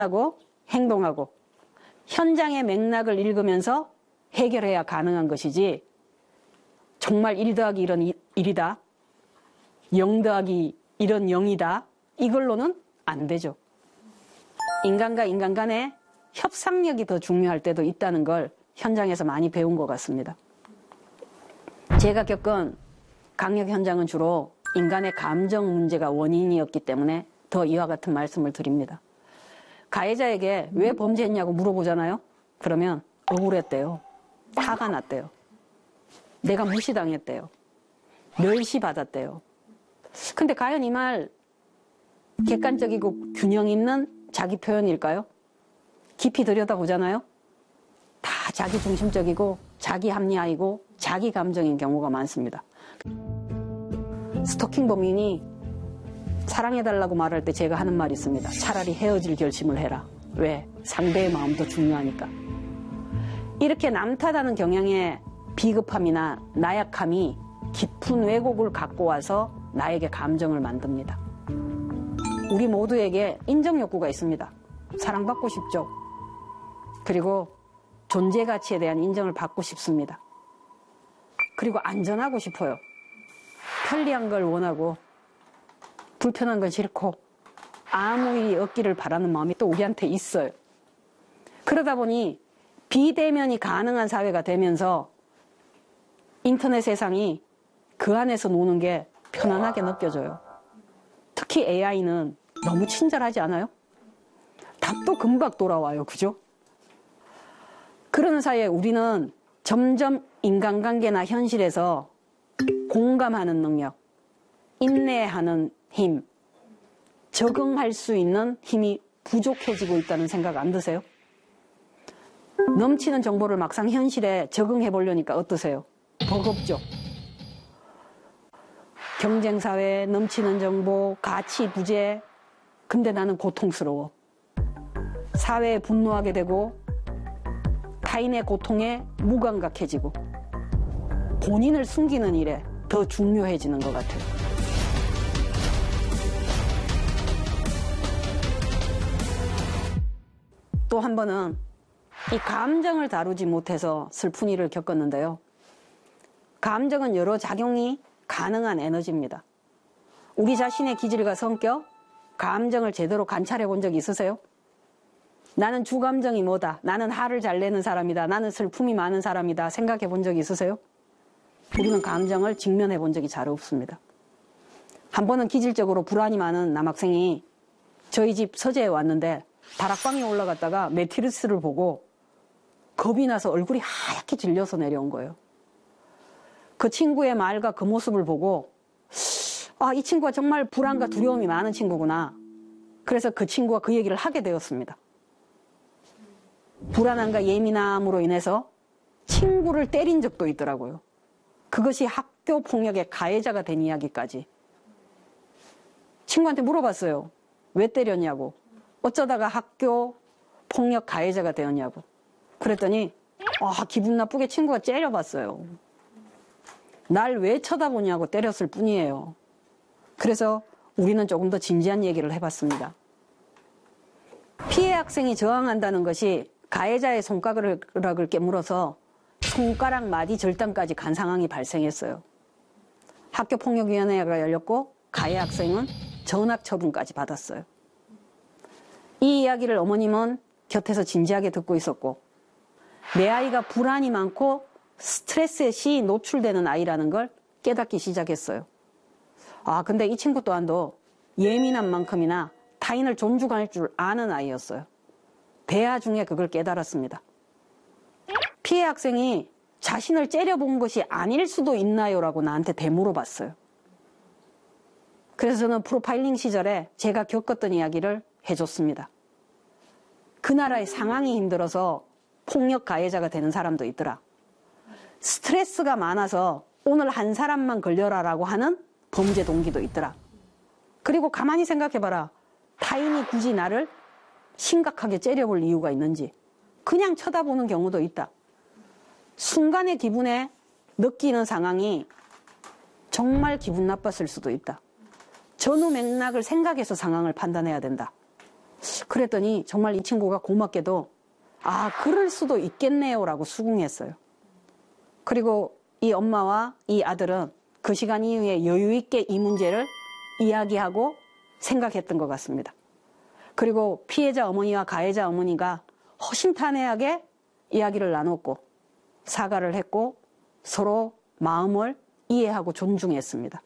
하고 행동하고 현장의 맥락을 읽으면서 해결해야 가능한 것이지 정말 1 더하기 1은 1이다. 0 더하기 1은 0이다. 이걸로는 안 되죠. 인간과 인간 간의 협상력이 더 중요할 때도 있다는 걸 현장에서 많이 배운 것 같습니다. 제가 겪은 강력 현장은 주로 인간의 감정 문제가 원인이었기 때문에 더 이와 같은 말씀을 드립니다. 가해자에게 왜 범죄했냐고 물어보잖아요. 그러면 억울했대요. 화가 났대요. 내가 무시당했대요. 멸시받았대요. 근데 과연 이 말 객관적이고 균형 있는 자기 표현일까요? 깊이 들여다보잖아요. 다 자기중심적이고 자기 합리화이고 자기 감정인 경우가 많습니다. 스토킹 범인이 사랑해달라고 말할 때 제가 하는 말이 있습니다. 차라리 헤어질 결심을 해라. 왜? 상대의 마음도 중요하니까. 이렇게 남 탓하는 경향의 비급함이나 나약함이 깊은 왜곡을 갖고 와서 나에게 감정을 만듭니다. 우리 모두에게 인정 욕구가 있습니다. 사랑받고 싶죠. 그리고 존재 가치에 대한 인정을 받고 싶습니다. 그리고 안전하고 싶어요. 편리한 걸 원하고 불편한 건 싫고 아무 일이 없기를 바라는 마음이 또 우리한테 있어요. 그러다 보니 비대면이 가능한 사회가 되면서 인터넷 세상이 그 안에서 노는 게 편안하게 느껴져요. 특히 AI는 너무 친절하지 않아요? 답도 금방 돌아와요. 그죠? 그러는 사이에 우리는 점점 인간관계나 현실에서 공감하는 능력, 인내하는 힘, 적응할 수 있는 힘이 부족해지고 있다는 생각 안 드세요? 넘치는 정보를 막상 현실에 적응해 보려니까 어떠세요? 버겁죠? 경쟁사회, 넘치는 정보, 가치 부재. 근데 나는 고통스러워. 사회에 분노하게 되고 타인의 고통에 무감각해지고 본인을 숨기는 일에 더 중요해지는 것 같아요. 또 한 번은 이 감정을 다루지 못해서 슬픈 일을 겪었는데요. 감정은 여러 작용이 가능한 에너지입니다. 우리 자신의 기질과 성격, 감정을 제대로 관찰해 본 적 있으세요? 나는 주감정이 뭐다. 나는 화를 잘 내는 사람이다. 나는 슬픔이 많은 사람이다. 생각해 본 적 있으세요? 우리는 감정을 직면해 본 적이 잘 없습니다. 한 번은 기질적으로 불안이 많은 남학생이 저희 집 서재에 왔는데 다락방에 올라갔다가 매트리스를 보고 겁이 나서 얼굴이 하얗게 질려서 내려온 거예요. 그 친구의 말과 그 모습을 보고 아, 이 친구가 정말 불안과 두려움이 많은 친구구나. 그래서 그 친구와 그 얘기를 하게 되었습니다. 불안함과 예민함으로 인해서 친구를 때린 적도 있더라고요. 그것이 학교 폭력의 가해자가 된 이야기까지. 친구한테 물어봤어요. 왜 때렸냐고. 어쩌다가 학교 폭력 가해자가 되었냐고. 그랬더니 기분 나쁘게 친구가 째려봤어요. 날 왜 쳐다보냐고 때렸을 뿐이에요. 그래서 우리는 조금 더 진지한 얘기를 해봤습니다. 피해 학생이 저항한다는 것이 가해자의 손가락을 깨물어서 손가락 마디 절단까지 간 상황이 발생했어요. 학교폭력위원회가 열렸고 가해 학생은 전학 처분까지 받았어요. 이 이야기를 어머님은 곁에서 진지하게 듣고 있었고 내 아이가 불안이 많고 스트레스에 시이 노출되는 아이라는 걸 깨닫기 시작했어요. 근데 이 친구 또한도 예민한 만큼이나 타인을 존중할 줄 아는 아이였어요. 대화 중에 그걸 깨달았습니다. 피해 학생이 자신을 째려본 것이 아닐 수도 있나요? 라고 나한테 되물어봤어요. 그래서 저는 프로파일링 시절에 제가 겪었던 이야기를 해줬습니다. 그 나라의 상황이 힘들어서 폭력 가해자가 되는 사람도 있더라. 스트레스가 많아서 오늘 한 사람만 걸려라라고 하는 범죄 동기도 있더라. 그리고 가만히 생각해봐라. 타인이 굳이 나를 심각하게 째려볼 이유가 있는지 그냥 쳐다보는 경우도 있다. 순간의 기분에 느끼는 상황이 정말 기분 나빴을 수도 있다. 전후 맥락을 생각해서 상황을 판단해야 된다. 그랬더니 정말 이 친구가 고맙게도 아, 그럴 수도 있겠네요 라고 수긍했어요. 그리고 이 엄마와 이 아들은 그 시간 이후에 여유 있게 이 문제를 이야기하고 생각했던 것 같습니다. 그리고 피해자 어머니와 가해자 어머니가 허심탄회하게 이야기를 나눴고 사과를 했고 서로 마음을 이해하고 존중했습니다.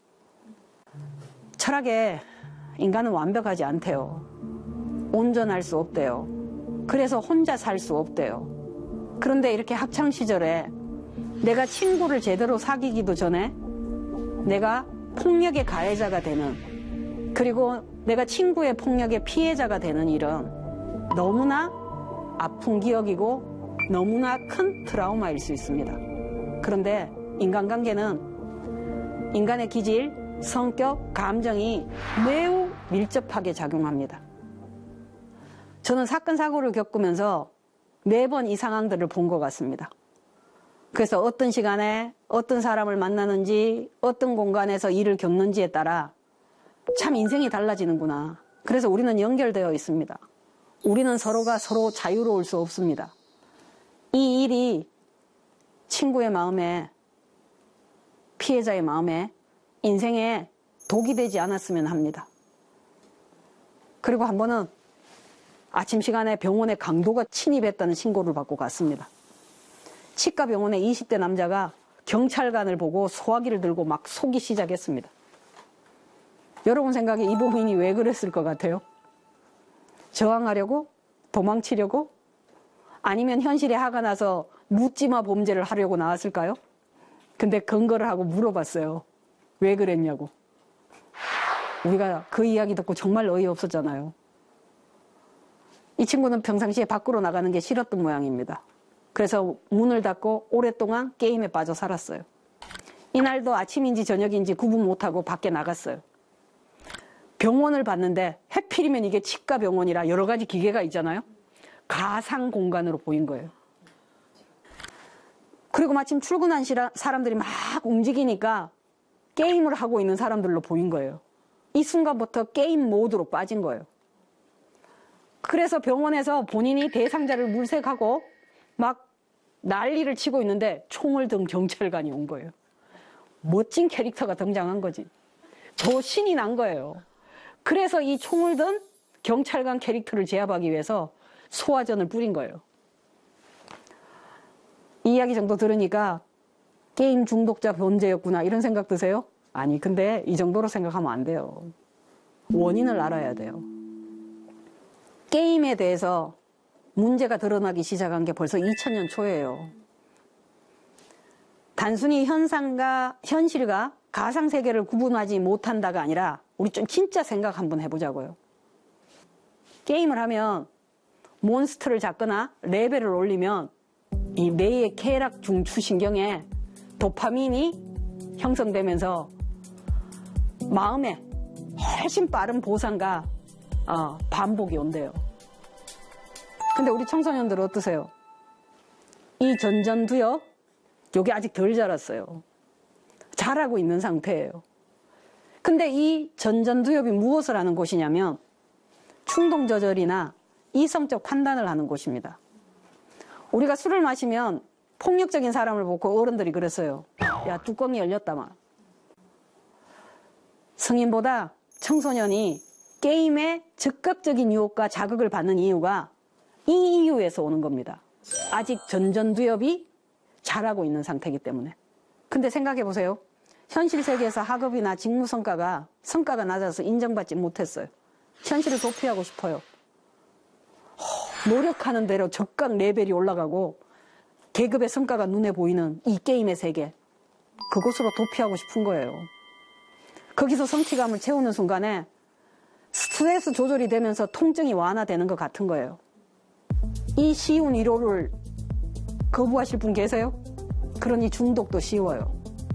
철학에 인간은 완벽하지 않대요. 온전할 수 없대요. 그래서 혼자 살 수 없대요. 그런데 이렇게 학창시절에 내가 친구를 제대로 사귀기도 전에 내가 폭력의 가해자가 되는, 그리고 내가 친구의 폭력의 피해자가 되는 일은 너무나 아픈 기억이고 너무나 큰 트라우마일 수 있습니다. 그런데 인간관계는 인간의 기질, 성격, 감정이 매우 밀접하게 작용합니다. 저는 사건, 사고를 겪으면서 매번 이 상황들을 본 것 같습니다. 그래서 어떤 시간에 어떤 사람을 만나는지, 어떤 공간에서 일을 겪는지에 따라 참 인생이 달라지는구나. 그래서 우리는 연결되어 있습니다. 우리는 서로가 서로 자유로울 수 없습니다. 이 일이 친구의 마음에, 피해자의 마음에, 인생에 독이 되지 않았으면 합니다. 그리고 한 번은 아침 시간에 병원에 강도가 침입했다는 신고를 받고 갔습니다. 치과 병원에 20대 남자가 경찰관을 보고 소화기를 들고 막 쏘기 시작했습니다. 여러분 생각에 이 범인이 왜 그랬을 것 같아요? 저항하려고? 도망치려고? 아니면 현실에 화가 나서 묻지마 범죄를 하려고 나왔을까요? 근데 근거를 하고 물어봤어요. 왜 그랬냐고. 우리가 그 이야기 듣고 정말 어이없었잖아요. 이 친구는 평상시에 밖으로 나가는 게 싫었던 모양입니다. 그래서 문을 닫고 오랫동안 게임에 빠져 살았어요. 이날도 아침인지 저녁인지 구분 못하고 밖에 나갔어요. 병원을 봤는데 해필이면 이게 치과 병원이라 여러 가지 기계가 있잖아요. 가상 공간으로 보인 거예요. 그리고 마침 출근한 사람들이 막 움직이니까 게임을 하고 있는 사람들로 보인 거예요. 이 순간부터 게임 모드로 빠진 거예요. 그래서 병원에서 본인이 대상자를 물색하고 막 난리를 치고 있는데 총을 든 경찰관이 온 거예요. 멋진 캐릭터가 등장한 거지. 저 신이 난 거예요. 그래서 이 총을 든 경찰관 캐릭터를 제압하기 위해서 소화전을 뿌린 거예요. 이 이야기 정도 들으니까 게임 중독자 범죄였구나 이런 생각 드세요? 아니, 근데 이 정도로 생각하면 안 돼요. 원인을 알아야 돼요. 게임에 대해서 문제가 드러나기 시작한 게 벌써 2000년 초예요. 단순히 현상과 현실과 가상세계를 구분하지 못한다가 아니라 우리 좀 진짜 생각 한번 해보자고요. 게임을 하면 몬스터를 잡거나 레벨을 올리면 이 뇌의 쾌락 중추신경에 도파민이 형성되면서 마음에 훨씬 빠른 보상과 반복이 온대요. 근데 우리 청소년들 어떠세요? 이 전전두엽, 여기 아직 덜 자랐어요. 자라고 있는 상태예요. 근데 이 전전두엽이 무엇을 하는 곳이냐면 충동 조절이나 이성적 판단을 하는 곳입니다. 우리가 술을 마시면 폭력적인 사람을 보고 어른들이 그랬어요. 야, 뚜껑이 열렸다 막. 성인보다 청소년이 게임의 즉각적인 유혹과 자극을 받는 이유가 이 이유에서 오는 겁니다. 아직 전전두엽이 자라고 있는 상태이기 때문에. 근데 생각해 보세요. 현실 세계에서 학업이나 직무 성과가 낮아서 인정받지 못했어요. 현실을 도피하고 싶어요. 노력하는 대로 적각 레벨이 올라가고 계급의 성과가 눈에 보이는 이 게임의 세계, 그곳으로 도피하고 싶은 거예요. 거기서 성취감을 채우는 순간에 스트레스 조절이 되면서 통증이 완화되는 것 같은 거예요. 이 쉬운 위로를 거부하실 분 계세요? 그러니 중독도 쉬워요.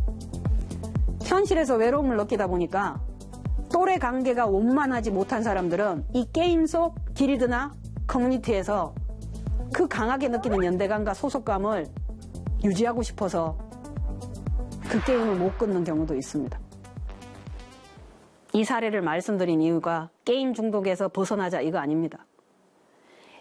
현실에서 외로움을 느끼다 보니까 또래 관계가 원만하지 못한 사람들은 이 게임 속 길드나 커뮤니티에서 그 강하게 느끼는 연대감과 소속감을 유지하고 싶어서 그 게임을 못 끊는 경우도 있습니다. 이 사례를 말씀드린 이유가 게임 중독에서 벗어나자 이거 아닙니다.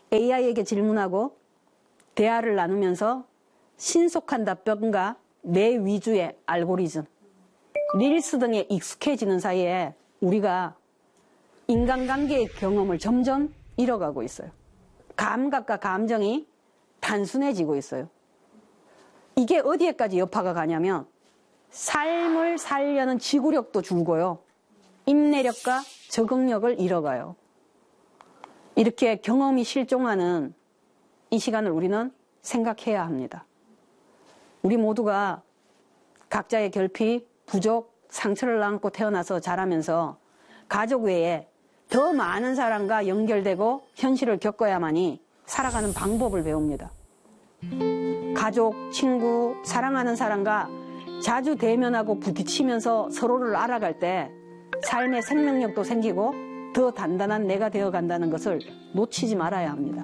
AI에게 질문하고 대화를 나누면서 신속한 답변과 내 위주의 알고리즘, 릴스 등에 익숙해지는 사이에 우리가 인간관계의 경험을 점점 잃어가고 있어요. 감각과 감정이 단순해지고 있어요. 이게 어디에까지 여파가 가냐면 삶을 살려는 지구력도 줄고요. 인내력과 적응력을 잃어가요. 이렇게 경험이 실종하는 이 시간을 우리는 생각해야 합니다. 우리 모두가 각자의 결핍, 부족, 상처를 안고 태어나서 자라면서 가족 외에 더 많은 사람과 연결되고 현실을 겪어야만이 살아가는 방법을 배웁니다. 가족, 친구, 사랑하는 사람과 자주 대면하고 부딪히면서 서로를 알아갈 때 삶의 생명력도 생기고 더 단단한 내가 되어간다는 것을 놓치지 말아야 합니다.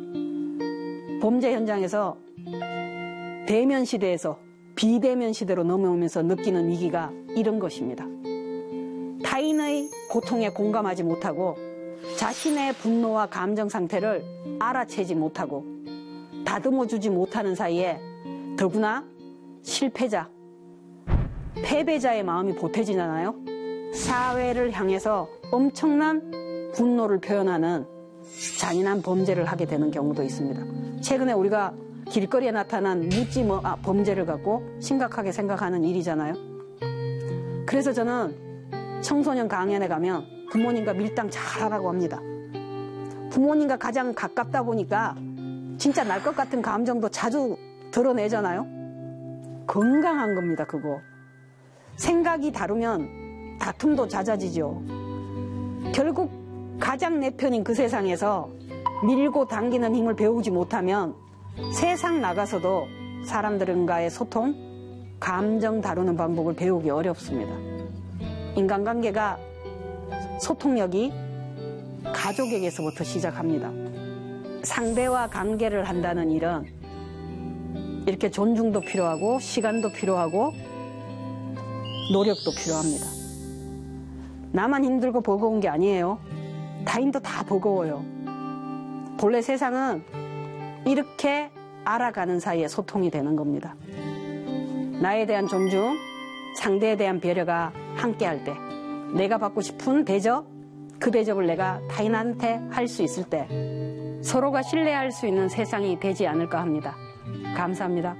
범죄 현장에서 대면 시대에서 비대면 시대로 넘어오면서 느끼는 위기가 이런 것입니다. 타인의 고통에 공감하지 못하고 자신의 분노와 감정 상태를 알아채지 못하고 다듬어주지 못하는 사이에 더구나 실패자, 패배자의 마음이 보태지잖아요. 사회를 향해서 엄청난 분노를 표현하는 잔인한 범죄를 하게 되는 경우도 있습니다. 최근에 우리가 길거리에 나타난 묻지 범죄를 갖고 심각하게 생각하는 일이잖아요. 그래서 저는 청소년 강연에 가면 부모님과 밀당 잘하라고 합니다. 부모님과 가장 가깝다 보니까 진짜 날 것 같은 감정도 자주 드러내잖아요. 건강한 겁니다, 그거. 생각이 다르면 다툼도 잦아지죠. 결국 가장 내 편인 그 세상에서 밀고 당기는 힘을 배우지 못하면 세상 나가서도 사람들과의 소통, 감정 다루는 방법을 배우기 어렵습니다. 인간관계가 소통력이 가족에게서부터 시작합니다. 상대와 관계를 한다는 일은 이렇게 존중도 필요하고 시간도 필요하고 노력도 필요합니다. 나만 힘들고 버거운 게 아니에요. 타인도 다 버거워요. 본래 세상은 이렇게 알아가는 사이에 소통이 되는 겁니다. 나에 대한 존중, 상대에 대한 배려가 함께할 때 내가 받고 싶은 대접, 그 대접을 내가 타인한테 할 수 있을 때 서로가 신뢰할 수 있는 세상이 되지 않을까 합니다. 감사합니다.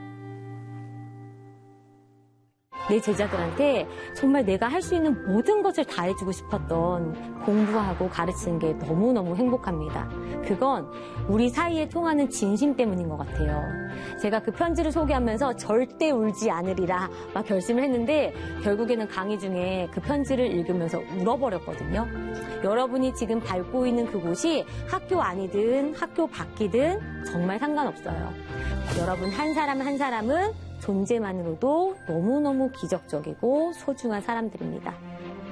내 제자들한테 정말 내가 할 수 있는 모든 것을 다 해주고 싶었던 공부하고 가르치는 게 너무너무 행복합니다. 그건 우리 사이에 통하는 진심 때문인 것 같아요. 제가 그 편지를 소개하면서 절대 울지 않으리라 막 결심을 했는데 결국에는 강의 중에 그 편지를 읽으면서 울어버렸거든요. 여러분이 지금 밟고 있는 그곳이 학교 안이든 학교 밖이든 정말 상관없어요. 여러분 한 사람 한 사람은 존재만으로도 너무너무 기적적이고 소중한 사람들입니다.